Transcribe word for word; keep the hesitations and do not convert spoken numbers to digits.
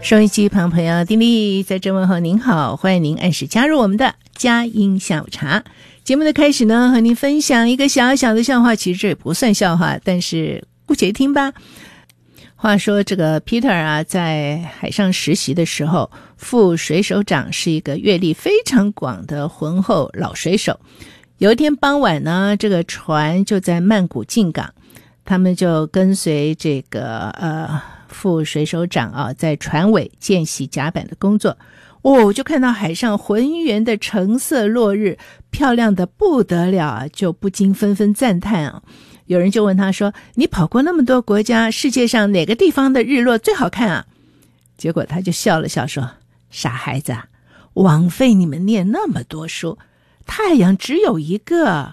收音机旁朋友，丁莉在这问候您好，欢迎您按时加入我们的佳音下午茶。节目的开始呢，和您分享一个小小的笑话，其实这也不算笑话，但是姑且听吧。话说这个 Peter 啊，在海上实习的时候，副水手长是一个阅历非常广的浑厚老水手。有一天傍晚呢，这个船就在曼谷进港，他们就跟随这个呃副水手长啊，在船尾见习甲板的工作。哦，就看到海上浑圆的橙色落日，漂亮的不得了啊，就不禁纷纷赞叹啊。有人就问他说，你跑过那么多国家，世界上哪个地方的日落最好看啊？结果他就笑了笑说，傻孩子啊，枉费你们念那么多书，太阳只有一个，